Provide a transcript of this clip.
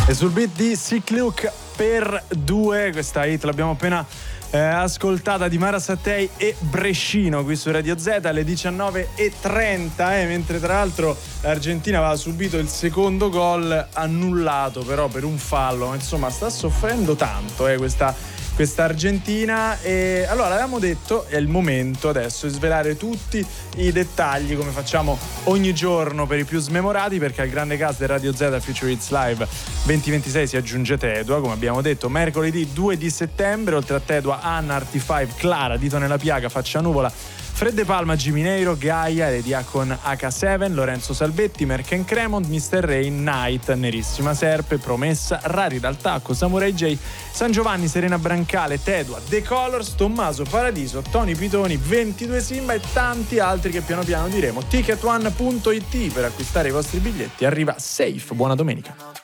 E sul beat di Sick Luke per 2, questa hit l'abbiamo appena ascoltata, di Mara Sattei e Brescino qui su Radio Z alle 19:30, mentre tra l'altro l'Argentina aveva subito il secondo gol annullato però per un fallo. Insomma, sta soffrendo tanto questa Argentina. E allora avevamo detto è il momento adesso di svelare tutti i dettagli, come facciamo ogni giorno per i più smemorati, perché al grande cast del Radio Z Future Hits Live 2026 si aggiunge Tedua, come abbiamo detto, mercoledì 2 di settembre. Oltre a Tedua, Anna, Artify, Clara, Dito nella piaga, Faccia nuvola, Fredde Palma, Gimineiro, Gaia, Edia con H7, Lorenzo Salvetti, Merken Cremont, Mr. Rain, Night, Nerissima Serpe, Promessa, Rari dal Tacco, Samurai J, San Giovanni, Serena Brancale, Tedua, The Colors, Tommaso Paradiso, Tony Pitoni, 22 Simba e tanti altri che piano piano diremo. Ticket1.it per acquistare i vostri biglietti. Arriva Safe. Buona domenica.